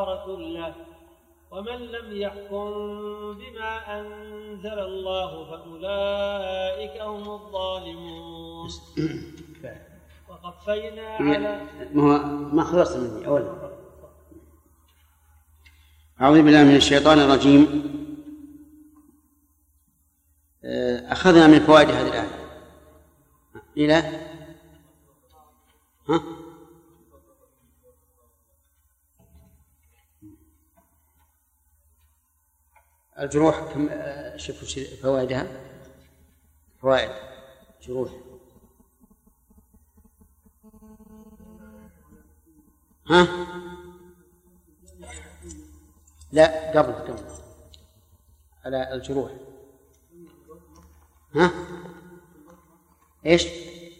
كله ومن لم يحكم بما أنزل الله فأولئك هم الظالمون. وقفينا على ما خلصت مني أولا. أعوذ بالله من الشيطان الرجيم. أخذنا من فوائد هذه الآية إلى الجروح. كم شوفوا فوائدها. فوائد جروح. لا قبل على الجروح. ايش؟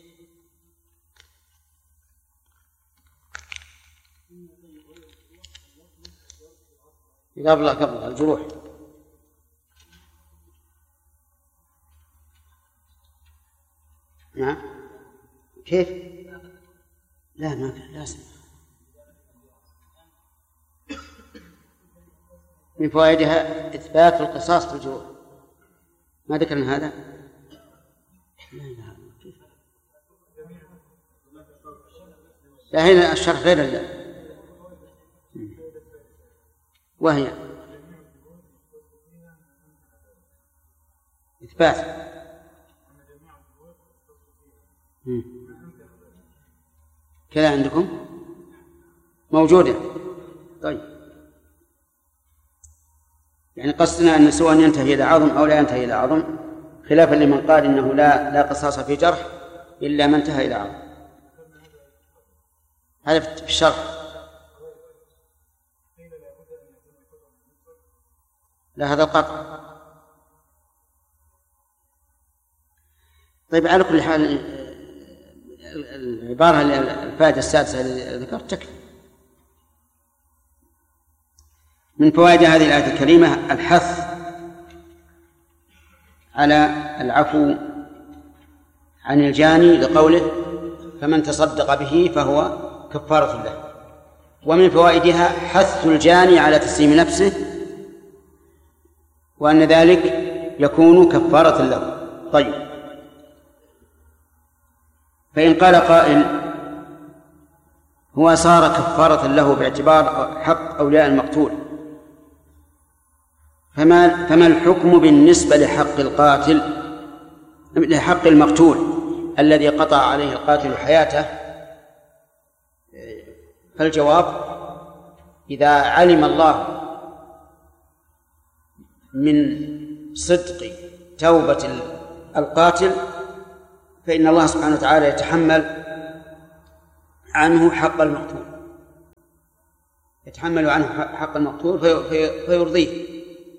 قبل الجروح. نعم. كيف؟ لا ما كان لازم. من فوائدها إثبات القصاص في الجروح. ما ذكرنا هذا؟ لا هنا الشرح غير الله. وهي إثبات كذا عندكم موجودة. طيب يعني قصدنا أن سواء ينتهي إلى عظم أو لا ينتهي إلى عظم، خلافا لمن قال إنه لا قصاص في جرح إلا ما انتهى إلى عظم. هذا في الشرح. لا هذا القطع. طيب على كل حال العبارة الفائدة السادسة التي ذكرت تكفي. من فوائد هذه الآية الكريمة الحث على العفو عن الجاني لقوله فمن تصدق به فهو كفارة له. ومن فوائدها حث الجاني على تسليم نفسه وأن ذلك يكون كفارة له. طيب فإن قال قائل هو صار كفارة له باعتبار حق أولياء المقتول، فما الحكم بالنسبة لحق المقتول الذي قطع عليه القاتل حياته؟ فالجواب إذا علم الله من صدق توبة القاتل فإن الله سبحانه وتعالى يتحمل عنه حق المقتول، فيرضيه.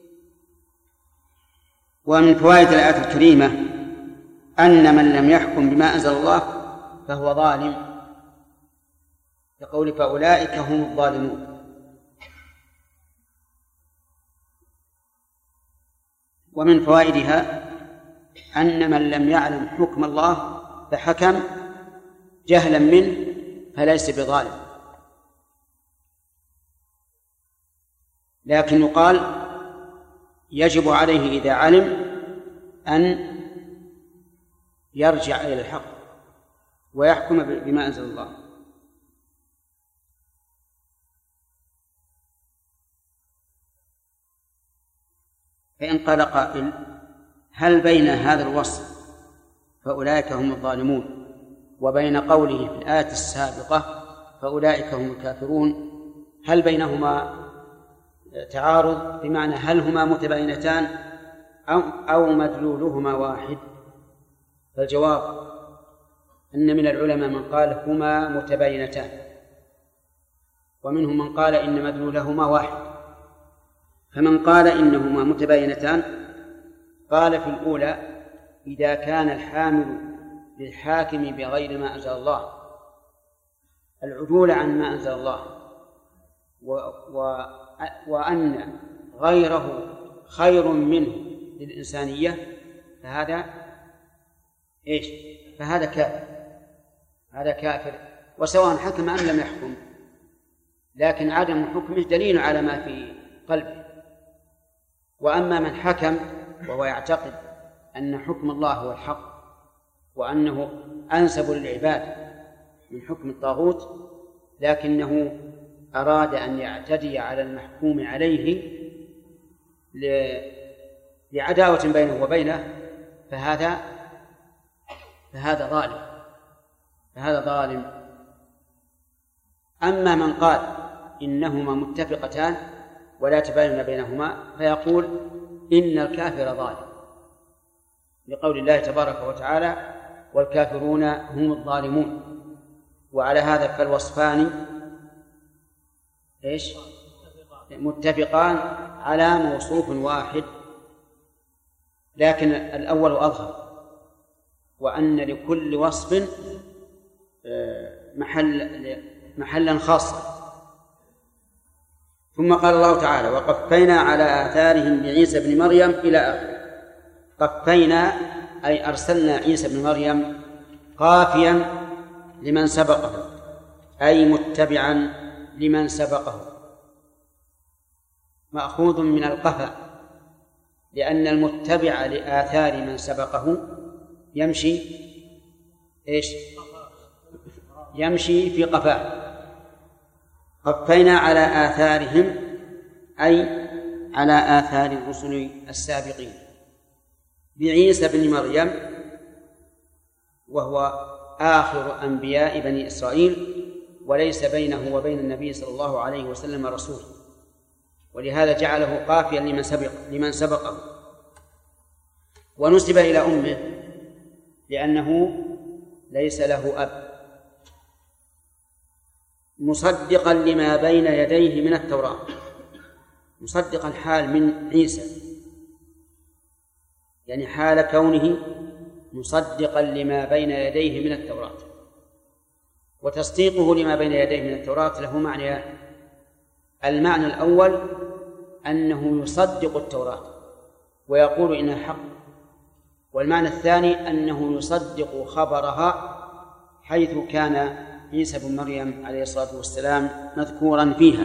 ومن فوائد الآية الكريمة أن من لم يحكم بما أنزل الله فهو ظالم، يقول فأولئك هم الظالمون. ومن فوائدها أن من لم يعلم حكم الله فحكم جهلا منه فليس بظالم، لكن يقال يجب عليه إذا علم أن يرجع إلى الحق ويحكم بما أنزل الله. فإن قال قائل هل بين هذا الوصف فأولئك هم الظالمون وبين قوله في الآية السابقة فأولئك هم الكافرون هل بينهما تعارض؟ بمعنى هل هما متباينتان أو مدلولهما واحد؟ فالجواب أن من العلماء من قال هما متباينتان، ومنهم من قال إن مدلولهما واحد. فمن قال إنهما متباينتان قال في الأولى إذا كان الحامل للحاكم بغير ما أنزل الله العدول عن ما أنزل الله وأن غيره خير منه للإنسانية فهذا إيش؟ فهذا كافر. هذا كافر وسواء حكم أم لم يحكم. لكن عدم حكمه دليل على ما في قلبه. وأما من حكم وهو يعتقد أن حكم الله هو الحق وأنه أنسب للعباد من حكم الطاغوت، لكنه أراد أن يعتدي على المحكوم عليه لعداوة بينه وبينه، فهذا ظالم. أما من قال إنهما متفقتان ولا تباين بينهما فيقول إن الكافر ظالم، لقول الله تبارك وتعالى والكافرون هم الظالمون. وعلى هذا فالوصفان متفقان على موصوف واحد، لكن الأول أظهر، وأن لكل وصف محلا خاصا. ثم قال الله تعالى وقفينا على آثارهم بعيسى بن مريم إلى آخره. قفينا أي أرسلنا عيسى بن مريم قافيا لمن سبقه، أي متبعا لمن سبقه، مأخوذ من القفا، لأن المتبع لآثار من سبقه يمشي في قفاه. قفينا على آثارهم أي على آثار الرسل السابقين بعيسى بن مريم، وهو آخر أنبياء بني إسرائيل، وليس بينه وبين النبي صلى الله عليه وسلم رسول، ولهذا جعله قافيا لمن سبقه. ونسب إلى أمه لأنه ليس له أب، مصدقا لما بين يديه من التوراة، مصدقا حال من عيسى، يعني حال كونه مصدقا لما بين يديه من التوراة. وتصديقه لما بين يديه من التوراة له معنيان: المعنى الأول أنه يصدق التوراة ويقول إنها حق، والمعنى الثاني أنه يصدق خبرها حيث كان عيسى بن مريم عليه الصلاة والسلام مذكورا فيها.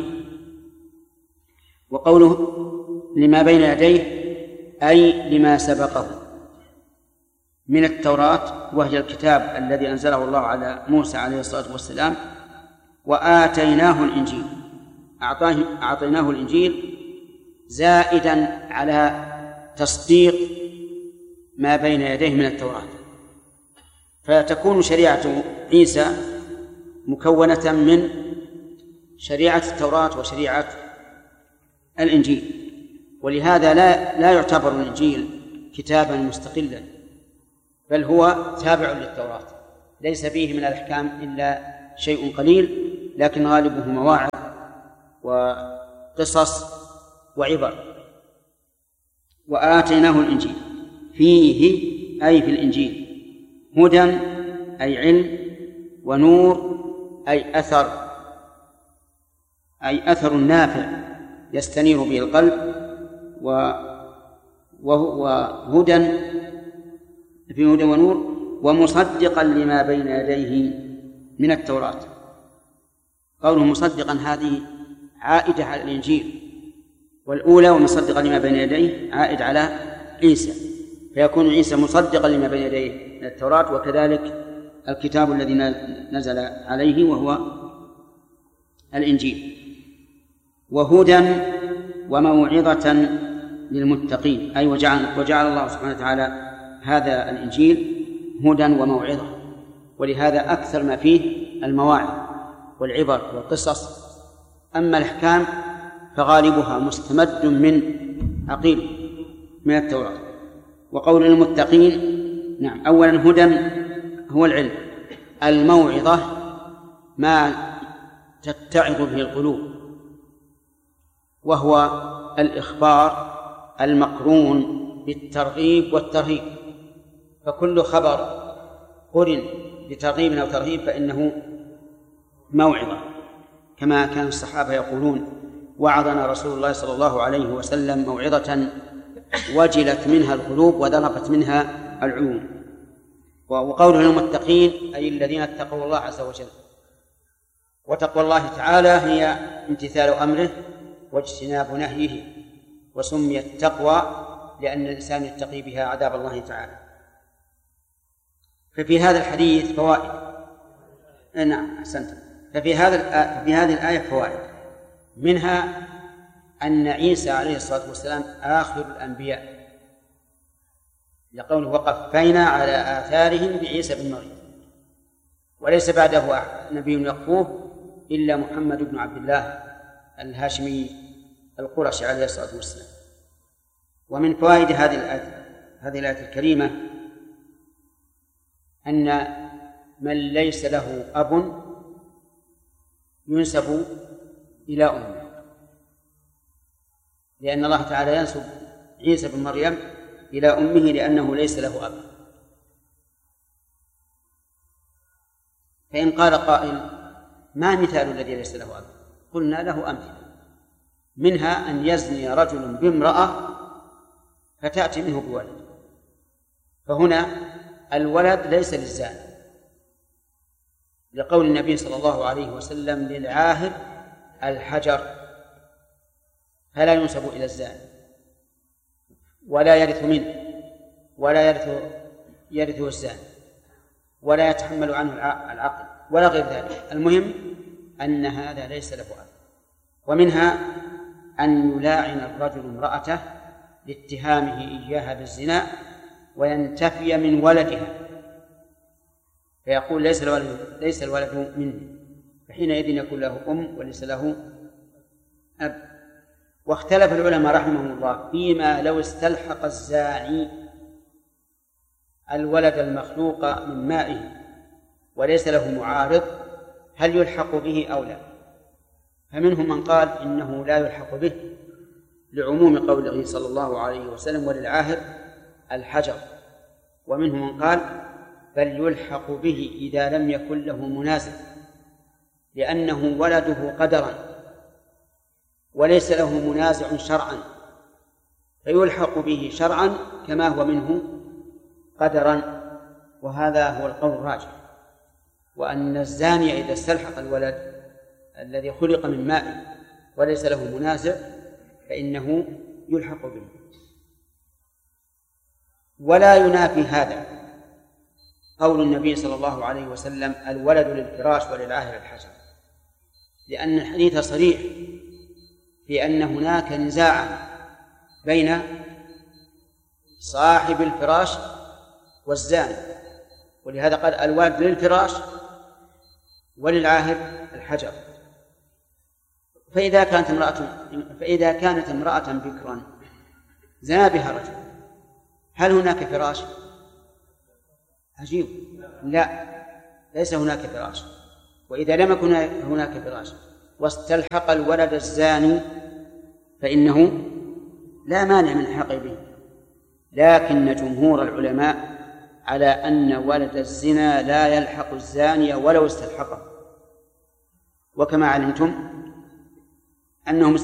وقوله لما بين يديه أي لما سبقه من التوراة، وهي الكتاب الذي أنزله الله على موسى عليه الصلاة والسلام. وآتيناه الإنجيل، أعطيناه الإنجيل زائدا على تصديق ما بين يديه من التوراة، فتكون شريعة عيسى مكونة من شريعة التوراة وشريعة الإنجيل. ولهذا لا يعتبر الإنجيل كتابا مستقلا، بل هو تابع للتوراة، ليس فيه من الأحكام إلا شيء قليل، لكن غالبه مواعظ وقصص وعبر. وآتيناه الإنجيل فيه أي في الإنجيل هدى أي علم، ونور أي أثر نافع يستنير به القلب، وهدى في هدى ونور، ومصدقا لما بين يديه من التوراة. قوله مصدقا هذه عائدة على الإنجيل، والأولى ومصدقا لما بين يديه عائد على عيسى، فيكون عيسى مصدقا لما بين يديه من التوراة، وكذلك الكتاب الذي نزل عليه وهو الإنجيل. وهدى وموعظة للمتقين، أي وجعل الله سبحانه وتعالى هذا الإنجيل هدى وموعظة، ولهذا أكثر ما فيه المواعظ والعبر والقصص. أما الأحكام فغالبها مستمد من عقيل من التوراة. وقول المتقين، نعم، أولا هدى هو العلم، الموعظة ما تتعظ به القلوب، وهو الإخبار المقرون بالترغيب والترهيب، فكل خبر قرن بترغيب أو ترهيب فإنه موعظة، كما كان الصحابة يقولون: وعظنا رسول الله صلى الله عليه وسلم موعظة وجلت منها القلوب وذرفت منها العيون. وقوله المتقين أي الذين اتقوا الله عز وجل. وتقوى الله تعالى هي امتثال أمره واجتناب نهيه، وسميت تقوى لأن الإنسان يتقي بها عذاب الله تعالى. ففي هذا الحديث فوائد. نعم أحسنت. ففي هذه الآية فوائد، منها أن عيسى عليه الصلاة والسلام آخر الأنبياء، لقوله وقفينا على آثارهم بعيسى بن مريم، وليس بعده نبي يقفوه إلا محمد بن عبد الله الهاشمي القرشي عليه الصلاة والسلام. ومن فوائد هذه الآية الكريمة أن من ليس له أب ينسب إلى أمه، لأن الله تعالى ينسب عيسى بن مريم إلى أمه لأنه ليس له أب. فإن قال قائل ما مثال الذي ليس له أب؟ قلنا له أمثلة، منها أن يزني رجل بامرأة فتأتي منه بولد، فهنا الولد ليس للزاني، لقول النبي صلى الله عليه وسلم للعاهر الحجر، فلا ينسب إلى الزاني ولا يرث منه ولا يرثه الزاني ولا يتحمل عنه العقل ولا غير ذلك. المهم أن هذا ليس له أب. ومنها أن يلاعن الرجل امرأته لاتهامه إياها بالزنا وينتفي من ولدها، فيقول ليس الولد مني، فحينئذ يكون له أم وليس له أب. واختلف العلماء رحمهم الله فيما لو استلحق الزاني الولد المخلوق من مائه وليس له معارض هل يلحق به أو لا. فمنهم من قال إنه لا يلحق به لعموم قوله صلى الله عليه وسلم وللعاهر الحجر، ومنهم من قال بل يلحق به إذا لم يكن له منازل لأنه ولده قدرا وليس له منازع شرعا، فيلحق به شرعا كما هو منه قدرا، وهذا هو القول الراجح. وأن الزاني إذا استلحق الولد الذي خلق من ماء وليس له منازع فإنه يلحق به. ولا ينافي هذا قول النبي صلى الله عليه وسلم الولد للفراش وللعاهر الحجر، لأن الحديث صريح في أن هناك نزاعا بين صاحب الفراش والزاني، ولهذا قال الولد للفراش وللعاهر الحجر. فإذا كانت امرأة بكرا زنى بها رجل هل هناك فراش؟ عجيب، لا، ليس هناك فراش. وإذا لم يكن هناك فراش واستلحق الولد الزاني فإنه لا مانع من الحق به، لكن جمهور العلماء على أن ولد الزنا لا يلحق الزاني ولو استلحقه. وكما علمتم أنهم